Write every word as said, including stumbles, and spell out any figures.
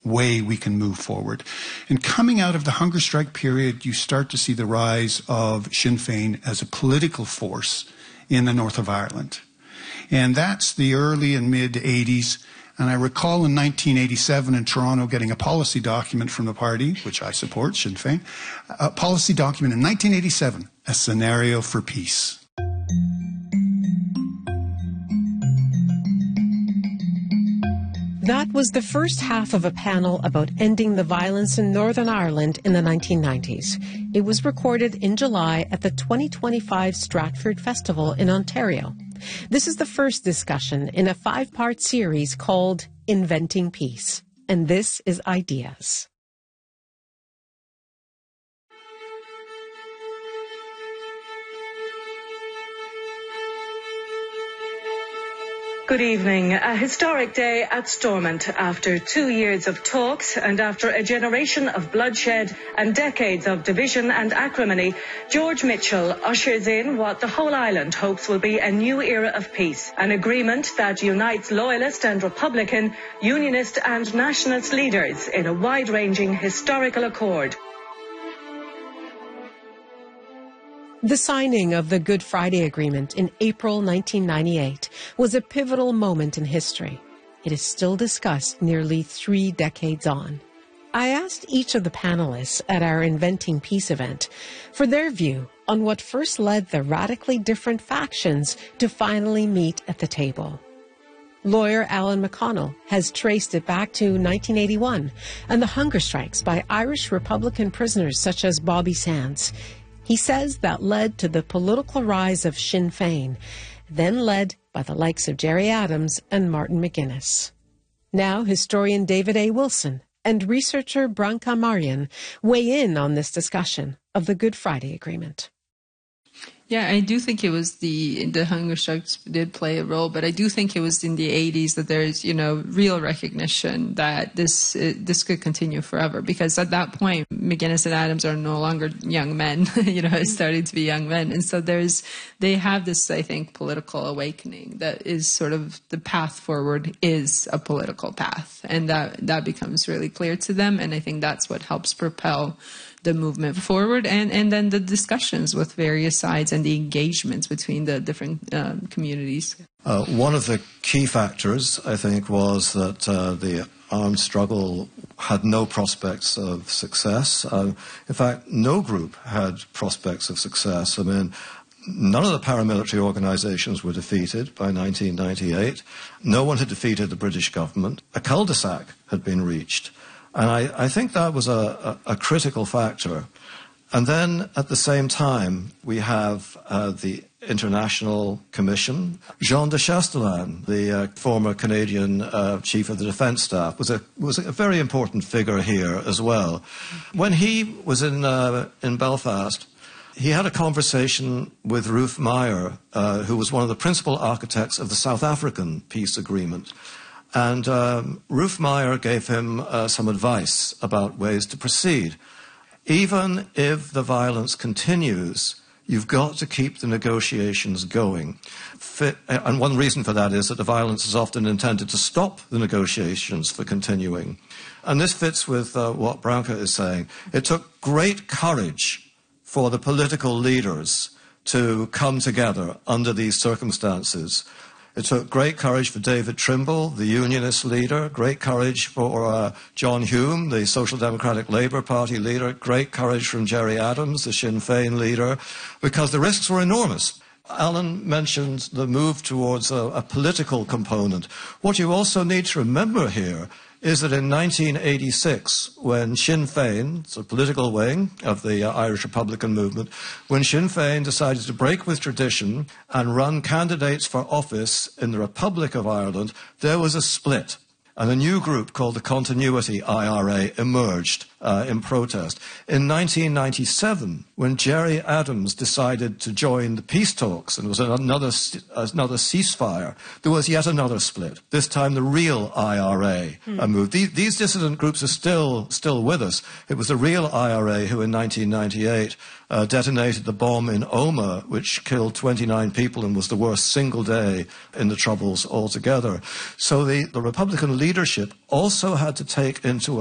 way we can move forward. And coming out of the hunger strike period, you start to see the rise of Sinn Féin as a political force in the north of Ireland. And that's the early and mid-eighties. And I recall in nineteen eighty-seven in Toronto getting a policy document from the party, which I support, Sinn Féin, a policy document in nineteen eighty-seven, a scenario for peace. That was the first half of a panel about ending the violence in Northern Ireland in the nineteen nineties. It was recorded in July at the twenty twenty-five Stratford Festival in Ontario. This is the first discussion in a five-part series called Inventing Peace. And this is Ideas. Good evening. A historic day at Stormont after two years of talks and after a generation of bloodshed and decades of division and acrimony, George Mitchell ushers in what the whole island hopes will be a new era of peace, an agreement that unites Loyalist and Republican, Unionist and Nationalist leaders in a wide-ranging historical accord. The signing of the Good Friday Agreement in April nineteen ninety-eight was a pivotal moment in history. It is still discussed nearly three decades on. I asked each of the panelists at our Inventing Peace event for their view on what first led the radically different factions to finally meet at the table. Lawyer Alan McConnell has traced it back to nineteen eighty-one and the hunger strikes by Irish Republican prisoners such as Bobby Sands. He says that led to the political rise of Sinn Féin, then led by the likes of Gerry Adams and Martin McGuinness. Now historian David A. Wilson and researcher Branka Marian weigh in on this discussion of the Good Friday Agreement. Yeah, I do think it was the the hunger strikes did play a role, but I do think it was in the eighties that there's, you know, real recognition that this uh, this could continue forever, because at that point McGuinness and Adams are no longer young men, you know, starting to be young men, and so there's they have this, I think, political awakening that is sort of the path forward is a political path, and that that becomes really clear to them, and I think that's what helps propel the movement forward, and, and then the discussions with various sides and the engagements between the different uh, communities. Uh, one of the key factors, I think, was that uh, the armed struggle had no prospects of success. Uh, in fact, no group had prospects of success. I mean, none of the paramilitary organizations were defeated by nineteen ninety-eight. No one had defeated the British government. A cul-de-sac had been reached. And I, I think that was a, a, a critical factor. And then at the same time, we have uh, the International Commission. Jean de Chastelain, the uh, former Canadian uh, Chief of the Defence Staff, was a, was a very important figure here as well. When he was in, uh, in Belfast, he had a conversation with Ruth Meyer, uh, who was one of the principal architects of the South African peace agreement. And um, Ruth Meyer gave him uh, some advice about ways to proceed. Even if the violence continues, you've got to keep the negotiations going. Fit, and one reason for that is that the violence is often intended to stop the negotiations for continuing. And this fits with uh, what Branka is saying. It took great courage for the political leaders to come together under these circumstances. It took great courage for David Trimble, the Unionist leader, great courage for uh, John Hume, the Social Democratic Labour Party leader, great courage from Gerry Adams, the Sinn Féin leader, because the risks were enormous. Alan mentioned the move towards a, a political component. What you also need to remember here is that in nineteen eighty-six, when Sinn Féin, the political wing of the uh, Irish Republican movement, when Sinn Féin decided to break with tradition and run candidates for office in the Republic of Ireland, there was a split. And a new group called the Continuity I R A emerged uh, in protest. In nineteen ninety-seven, when Gerry Adams decided to join the peace talks and there was another, another ceasefire, there was yet another split. This time the real I R A hmm. uh, moved. These, these dissident groups are still, still with us. It was the real I R A who in nineteen ninety-eight uh, detonated the bomb in Omagh, which killed twenty-nine people and was the worst single day in the Troubles altogether. So the, the Republican leadership also had to take into